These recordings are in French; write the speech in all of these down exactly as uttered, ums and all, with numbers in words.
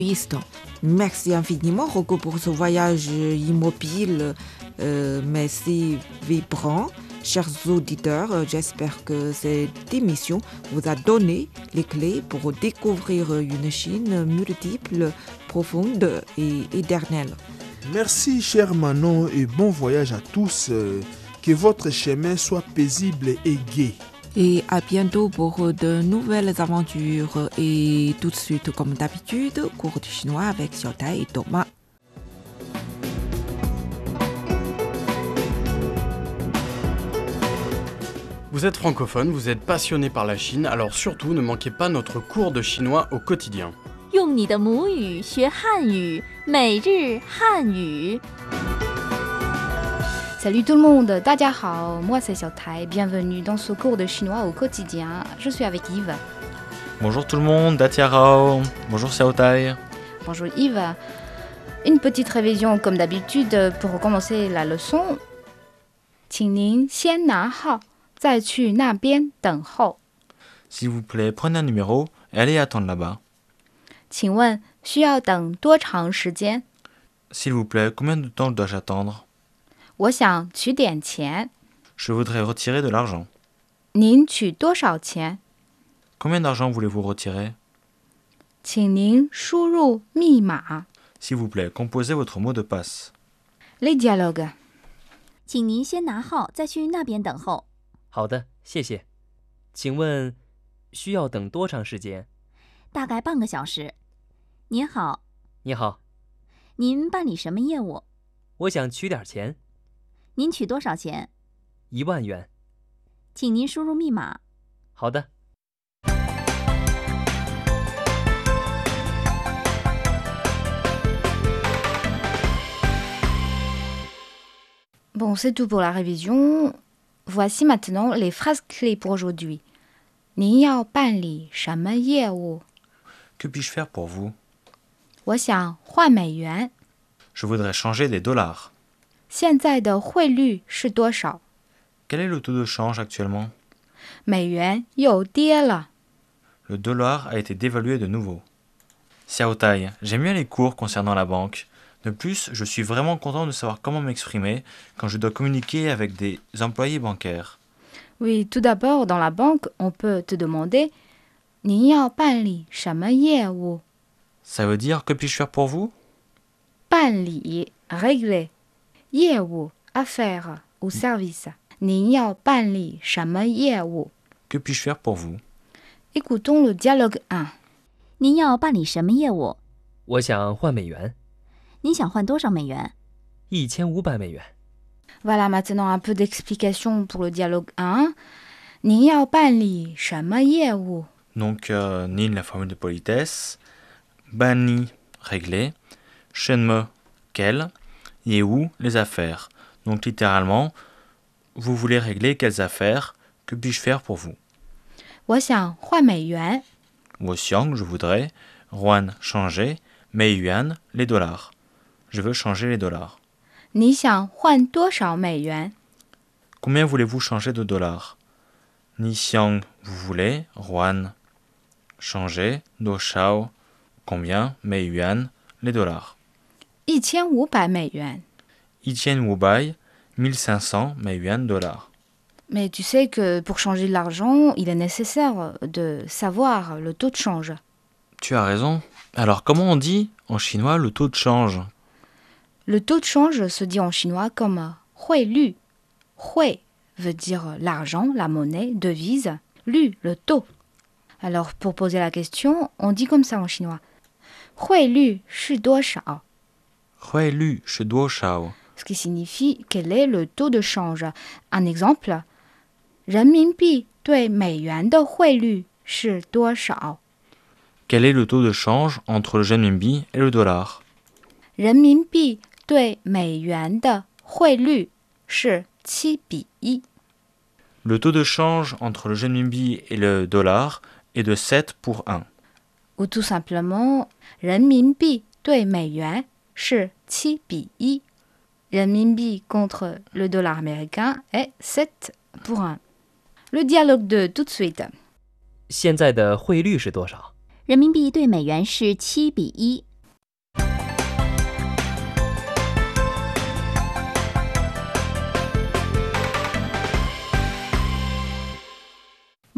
Piste. Merci infiniment, Rocco, pour ce voyage immobile, euh, mais si vibrant. Chers auditeurs, j'espère que cette émission vous a donné les clés pour découvrir une Chine multiple, profonde et éternelle. Merci, cher Manon, et bon voyage à tous. Euh, que votre chemin soit paisible et gai. Et à bientôt pour de nouvelles aventures. Et tout de suite, comme d'habitude, cours du chinois avec Xiaotai et Thomas. Vous êtes francophone, vous êtes passionné par la Chine, alors surtout ne manquez pas notre cours de chinois au quotidien. 用你的母语学汉语，每日汉语。 Salut tout le monde, 大家好, moi c'est Xiaotai, bienvenue dans ce cours de chinois au quotidien. Je suis avec Yves. Bonjour tout le monde, Datia Rao. Bonjour Xiaotai. Bonjour Yves. Une petite révision comme d'habitude pour commencer la leçon. 请您先拿号，再去那边等候。 S'il vous plaît, prenez un numéro et allez attendre là-bas. 请问需要等多长时间？ S'il vous plaît, combien de temps dois-je attendre? 我想取点钱。 Je voudrais retirer de l'argent. 您取多少钱？ Combien d'argent voulez-vous retirer? 请您输入密码。 S'il vous plaît, composez votre mot de passe. Les dialogues. 请您先拿号，再去那边等候。 好的，谢谢。请问需要等多长时间？ 大概半个小时。您好， 你好， 您办理什么业务？ 我想取点钱， 您取多少钱？ 一万元。 请您输入密码。 好的。 Bon, c'est tout pour la révision. Voici maintenant les phrases clés pour aujourd'hui. 您要办理什么业务？ Que puis-je faire pour vous? 我想换美元。 Je voudrais changer des dollars. 现在的汇率是多少？ Quel est le taux de change actuellement? 美元又跌了。 Le dollar a été dévalué de nouveau. Xiaotai, j'aime bien les cours concernant la banque. De plus, je suis vraiment content de savoir comment m'exprimer quand je dois communiquer avec des employés bancaires. Oui, tout d'abord, dans la banque, on peut te demander 您要办理什么业务？ Ça veut dire que puis-je faire pour vous? 办理 régler 业务 affaire ou service 您要办理什么业务？ Que puis-je faire pour vous? Écoutons le dialogue un. 您要办理什么业务？ 我想换美元， 您想换多少美元？ 一千五百美元。 Voilà maintenant un peu d'explication pour le dialogue un. 您要办理什么业务？ Donc, euh, ni la formule de politesse, bani, régler, shenme, quel, yehu, les affaires. Donc, littéralement, vous voulez régler quelles affaires? Que puis-je faire pour vous? 我想换美元。 Woxiang, je voudrais, Ruan, changer, Mei Yuan, les dollars. Je veux changer les dollars. 你想换多少美元？ Combien voulez-vous changer de dollars? Ni Xiang, vous voulez, Ruan, changer, Do Shao, combien, Mei Yuan, les dollars. 一千五百美元。 Yiqian Wubai, mille cinq cents Mei Yuan dollars. Mais tu sais que pour changer de l'argent, il est nécessaire de savoir le taux de change. Tu as raison. Alors comment on dit en chinois le taux de change? Le taux de change se dit en chinois comme 汇率. 汇 veut dire l'argent, la monnaie, devise. Lu, le taux. Alors pour poser la question, on dit comme ça en chinois. 汇率是多少? Hui Lu Shi Duo Shao. Ce qui signifie quel est le taux de change. Un exemple. 人民币对美元的汇率是多少? Quel est le taux de change entre le renminbi et le dollar? 人民币对美元的汇率是七比一。 Le taux de change entre le renminbi et le dollar est de sept pour un. Ou tout simplement, 人民币对美元是七比一。人民币 contre le dollar américain est sept pour un. Le dialogue de tout de suite. 现在的汇率是多少？ 人民币对美元是七比一。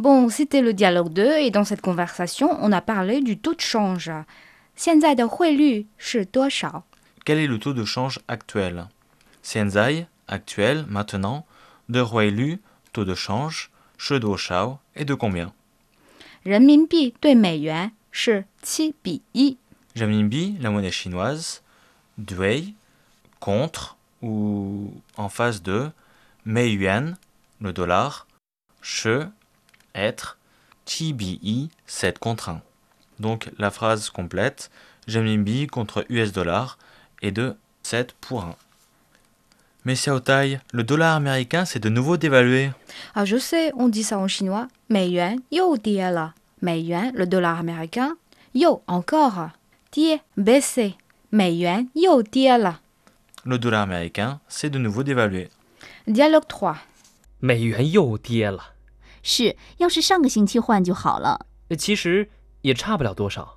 Bon, c'était le dialogue deux et dans cette conversation, on a parlé du taux de change. 现在的汇率是多少? Quel est le taux de change actuel? 现在, actuel, maintenant, de Huilu, taux de change, 是多少 et de combien? 人民币对美元是七比一. Renminbi, la monnaie chinoise, Dui, contre ou en face de, Meiyuan, le dollar, Shi, être, Qi Bi, sept contre un. Donc la phrase complète, Renminbi contre U S dollar est de sept pour un. Mais Xiaotai, le dollar américain s'est de nouveau dévalué. Ah, je sais, on dit ça en chinois. 美元又跌了. 美元, le dollar américain, 又 encore. 跌, baissé. 美元又跌了. Le dollar américain s'est de nouveau dévalué. Dialogue trois. 美元又跌了， 是，要是上个星期换就好了。 其实也差不了多少。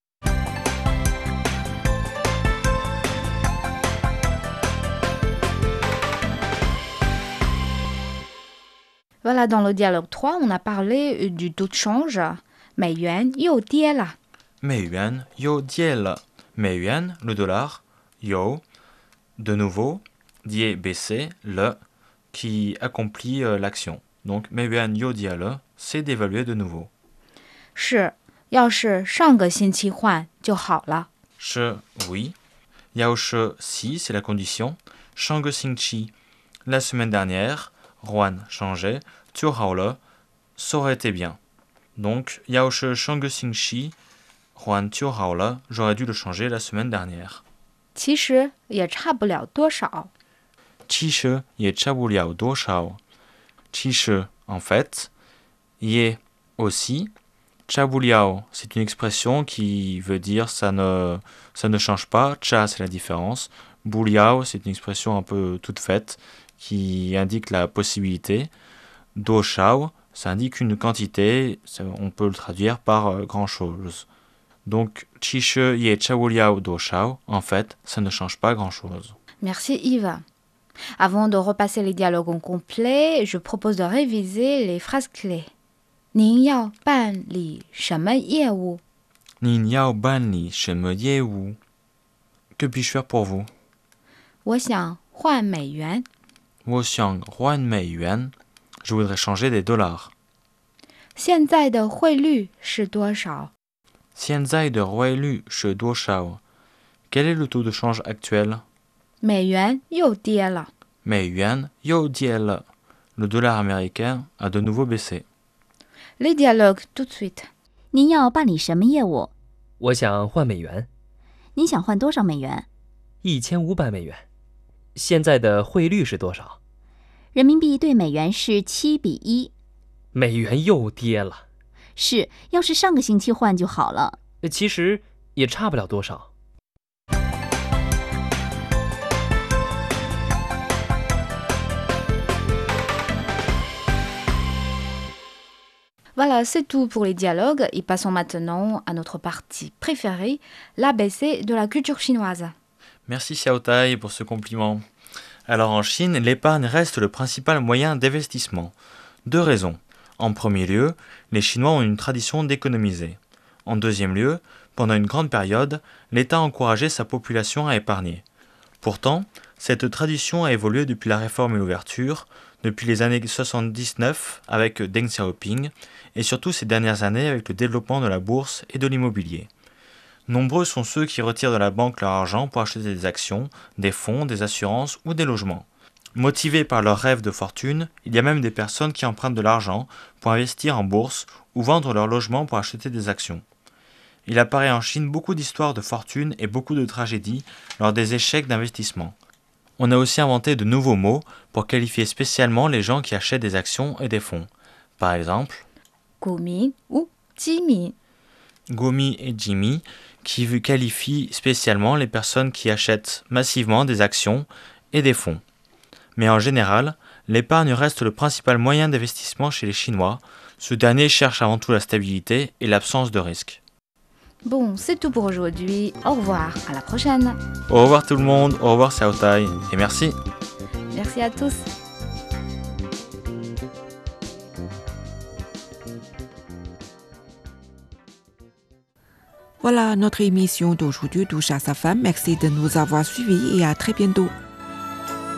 Voilà, dans le dialogue trois, on a parlé du taux de change. 美元又跌了. Meiyuan yo die le. Meiyuan, le dollar, yo, de nouveau, die baissé, le, qui accomplit euh, l'action. Donc, Meiyuan yo die le, c'est d'évaluer de nouveau. 是，要是上个星期换就好了. Shi, oui. Yao shi, si, c'est la condition. Shang xing chi, la semaine dernière, Juan changeait, tu hao le, ça aurait été bien. Donc, Yao shi shang xing chi, Juan tu hao le, j'aurais dû le changer la semaine dernière. 其实也差不了多少. Qi shi ye chabu liao do shao. Qi shi, en fait, ye aussi. Chabu liao, c'est une expression qui veut dire ça ne, ça ne change pas. Cha, c'est la différence. Bu liao, c'est une expression un peu toute faite qui indique la possibilité. Do shao, ça indique une quantité. Ça, on peut le traduire par euh, grand chose. Donc, Qi shi ye chabu liao do shao, en fait, ça ne change pas grand chose. Merci Yves. Avant de repasser les dialogues en complet, je propose de réviser les phrases clés. 您要办理什么业务? Nin yao ban li shen ye wu. Que puis-je faire pour vous? 我想换美元. Wo xiang huan mei yuan. Je voudrais changer des dollars. 现在的汇率是多少? Xianzai de Ruilu shi duo shao. Quel est le taux de change actuel? 美元又跌了. Mei yuan yo die le. Le dollar américain a de nouveau baissé. Les dialogues tout de suite. 您要办理什么业务？ 我想换美元， 您想换多少美元？ 一千五百美元。现在的汇率是多少？ 人民币对美元是七比一。 美元又跌了， 是，要是上个星期换就好了。 其实也差不了多少。 Voilà, c'est tout pour les dialogues et passons maintenant à notre partie préférée, l'A B C de la culture chinoise. Merci Xiaotai pour ce compliment. Alors en Chine, l'épargne reste le principal moyen d'investissement. Deux raisons. En premier lieu, les Chinois ont une tradition d'économiser. En deuxième lieu, pendant une grande période, l'État encourageait sa population à épargner. Pourtant, cette tradition a évolué depuis la réforme et l'ouverture, depuis les années soixante-dix-neuf avec Deng Xiaoping, et surtout ces dernières années avec le développement de la bourse et de l'immobilier. Nombreux sont ceux qui retirent de la banque leur argent pour acheter des actions, des fonds, des assurances ou des logements. Motivés par leur rêve de fortune, il y a même des personnes qui empruntent de l'argent pour investir en bourse ou vendre leur logement pour acheter des actions. Il apparaît en Chine beaucoup d'histoires de fortune et beaucoup de tragédies lors des échecs d'investissement. On a aussi inventé de nouveaux mots pour qualifier spécialement les gens qui achètent des actions et des fonds. Par exemple, 股民 ou 基民. Gomi et Jimmy, qui qualifient spécialement les personnes qui achètent massivement des actions et des fonds. Mais en général, l'épargne reste le principal moyen d'investissement chez les Chinois. Ce dernier cherche avant tout la stabilité et l'absence de risque. Bon, c'est tout pour aujourd'hui. Au revoir, à la prochaine. Au revoir tout le monde, au revoir Xiaotai, et merci. Merci à tous. Voilà, notre émission d'aujourd'hui touche à sa fin. Merci de nous avoir suivis et à très bientôt.